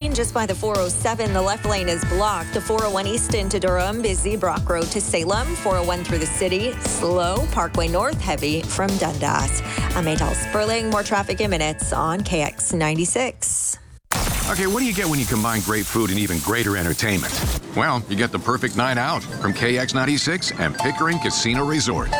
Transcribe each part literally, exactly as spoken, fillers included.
rain just by the four oh seven. The left lane is blocked. The four oh one east into Durham, busy. Brock Road to Salem. four oh one through the city, slow. Parkway North, heavy from Dundas. I'm Adele Sperling. More traffic in minutes on K X ninety-six. Okay, what do you get when you combine great food and even greater entertainment? Well, you get the perfect night out from K X ninety-six and Pickering Casino Resort.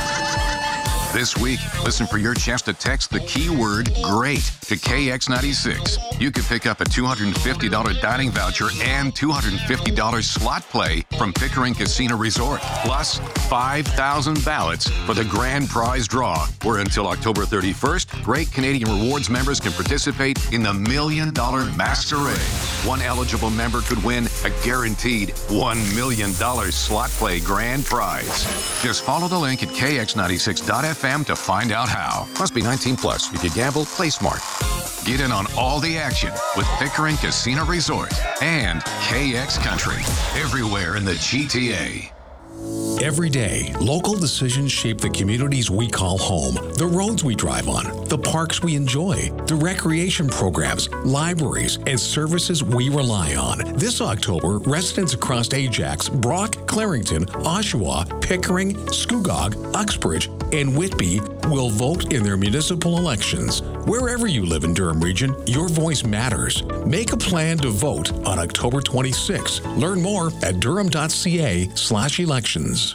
This week, listen for your chance to text the keyword GREAT to K X ninety-six. You could pick up a two hundred fifty dollars dining voucher and two hundred fifty dollars slot play from Pickering Casino Resort, plus five thousand ballots for the grand prize draw, where until October thirty-first, Great Canadian Rewards members can participate in the Million Dollar Masquerade. One eligible member could win a guaranteed one million dollars slot play grand prize. Just follow the link at K X ninety-six dot F M to find out how. Must be nineteen plus. If you gamble, play smart. Get in on all the action with Pickering Casino Resort and K X Country, everywhere in the G T A. Every day, local decisions shape the communities we call home, the roads we drive on, the parks we enjoy, the recreation programs, libraries, and services we rely on. This October, residents across Ajax, Brock, Clarington, Oshawa, Pickering, Scugog, Uxbridge, and Whitby will vote in their municipal elections. Wherever you live in Durham Region, your voice matters. Make a plan to vote on October twenty-sixth. Learn more at durham.ca slash elections.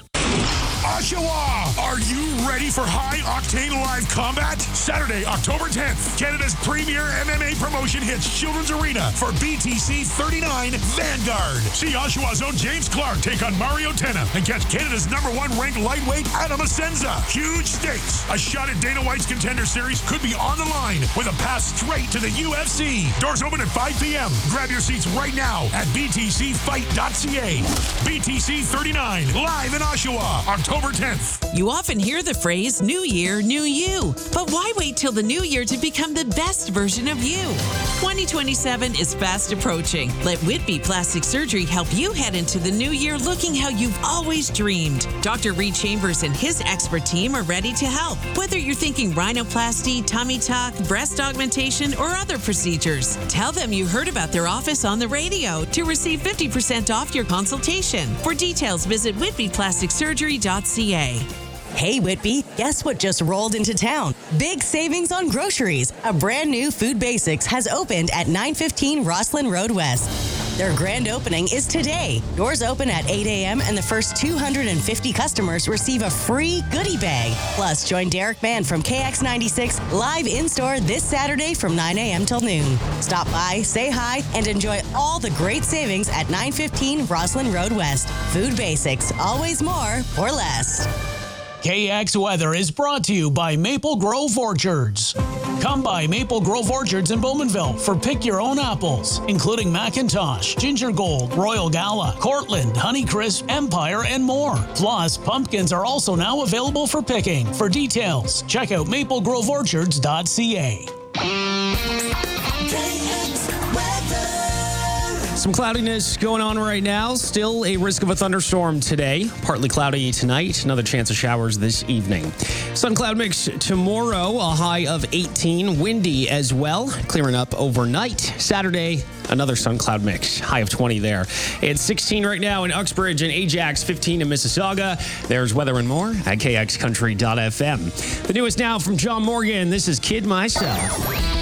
Oshawa, are you ready for high-octane live combat? Saturday, October tenth, Canada's premier M M A promotion hits Children's Arena for B T C thirty-nine Vanguard. See Oshawa's own James Clark take on Mario Tenna and catch Canada's number one ranked lightweight Adam Asenza. Huge stakes. A shot at Dana White's Contender Series could be on the line with a pass straight to the U F C. Doors open at five p.m. Grab your seats right now at b t c fight dot c a. B T C thirty-nine, live in Oshawa, October tenth. You often hear the phrase, new year, new you. But why wait till the new year to become the best version of you? twenty twenty-seven is fast approaching. Let Whitby Plastic Surgery help you head into the new year looking how you've always dreamed. Doctor Reed Chambers and his expert team are ready to help. Whether you're thinking rhinoplasty, tummy tuck, breast augmentation, or other procedures, tell them you heard about their office on the radio to receive fifty percent off your consultation. For details, visit whitby plastic surgery dot c a. Hey Whitby, guess what just rolled into town? Big savings on groceries. A brand new Food Basics has opened at nine fifteen Rosslyn Road West. Their grand opening is today. Doors open at eight a.m. and the first two hundred fifty customers receive a free goodie bag. Plus, join Derek Mann from K X ninety-six live in-store this Saturday from nine a.m. till noon. Stop by, say hi, and enjoy all the great savings at nine fifteen Rosslyn Road West. Food Basics, always more for less. K X Weather is brought to you by Maple Grove Orchards. Come by Maple Grove Orchards in Bowmanville for pick your own apples, including Macintosh, Ginger Gold, Royal Gala, Cortland, Honeycrisp, Empire, and more. Plus, pumpkins are also now available for picking. For details, check out maple grove orchards dot c a. Some cloudiness going on right now. Still a risk of a thunderstorm today. Partly cloudy tonight. Another chance of showers this evening. Sun cloud mix tomorrow. A high of eighteen. Windy as well. Clearing up overnight. Saturday, another sun cloud mix. High of twenty there. It's sixteen right now in Uxbridge and Ajax. fifteen in Mississauga. There's weather and more at k x country dot f m. The newest now from John Morgan. This is Kid Myself.